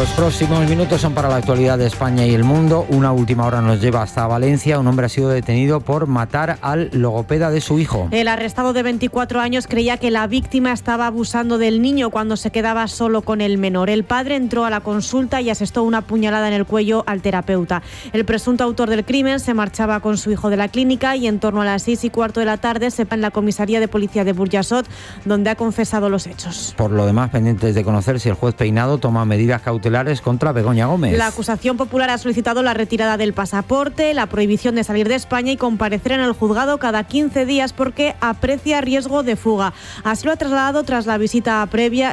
Los próximos minutos son para la actualidad de España y el mundo. Una última hora nos lleva hasta Valencia. Un hombre ha sido detenido por matar al logopeda de su hijo. El arrestado de 24 años creía que la víctima estaba abusando del niño cuando se quedaba solo con el menor. El padre entró a la consulta y asestó una puñalada en el cuello al terapeuta. El presunto autor del crimen se marchaba con su hijo de la clínica y en torno a las 6:15 de la tarde se va en la comisaría de policía de Burjassot, donde ha confesado los hechos. Por lo demás, pendientes de conocer si el juez Peinado toma medidas cautelares contra Begoña Gómez. La acusación popular ha solicitado la retirada del pasaporte, la prohibición de salir de España y comparecer en el juzgado cada 15 días porque aprecia riesgo de fuga. Así lo ha trasladado tras la vista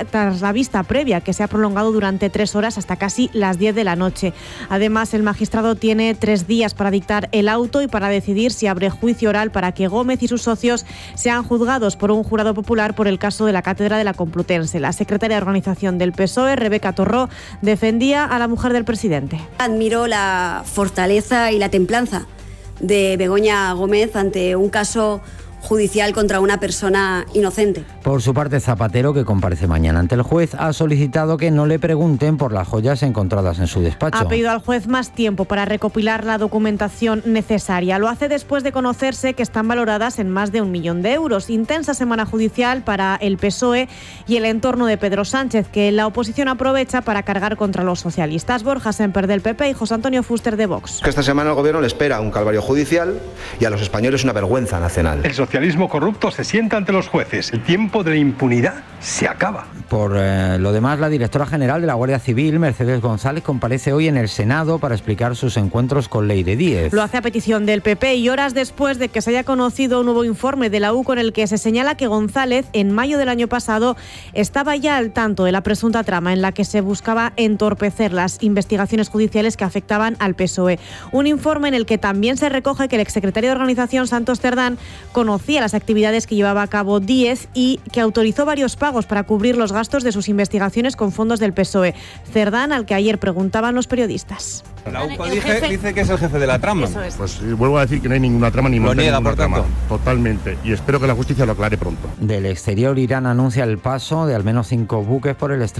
previa que se ha prolongado durante 3 horas hasta casi las 10 de la noche. Además, el magistrado tiene 3 días para dictar el auto y para decidir si abre juicio oral para que Gómez y sus socios sean juzgados por un jurado popular por el caso de la Cátedra de la Complutense. La secretaria de Organización del PSOE, Rebeca Torró, defendía a la mujer del presidente. Admiro la fortaleza y la templanza de Begoña Gómez ante un caso judicial contra una persona inocente. Por su parte, Zapatero, que comparece mañana ante el juez, ha solicitado que no le pregunten por las joyas encontradas en su despacho. Ha pedido al juez más tiempo para recopilar la documentación necesaria. Lo hace después de conocerse que están valoradas en más de 1 millón de euros. Intensa semana judicial para el PSOE y el entorno de Pedro Sánchez, que la oposición aprovecha para cargar contra los socialistas. Borja Semper del PP y José Antonio Fuster de Vox. Que esta semana al gobierno le espera un calvario judicial y a los españoles una vergüenza nacional. El socialismo corrupto se sienta ante los jueces. El tiempo de la impunidad se acaba. Por lo demás, la directora general de la Guardia Civil, Mercedes González, comparece hoy en el Senado para explicar sus encuentros con Leire Díez. Lo hace a petición del PP y horas después de que se haya conocido un nuevo informe de la U con el que se señala que González, en mayo del año pasado, estaba ya al tanto de la presunta trama en la que se buscaba entorpecer las investigaciones judiciales que afectaban al PSOE. Un informe en el que también se recoge que el exsecretario de Organización, Santos Cerdán, conocía las actividades que llevaba a cabo Díez y que autorizó varios pagos para cubrir los gastos de sus investigaciones con fondos del PSOE. Cerdán, al que ayer preguntaban los periodistas. La UPA dice que es el jefe de la trama. Eso es. Pues vuelvo a decir que no hay ninguna trama ni lo niega, ninguna por tanto. trama. Totalmente. Y espero que la justicia lo aclare pronto. Del exterior, Irán anuncia el paso de al menos 5 buques por el estrecho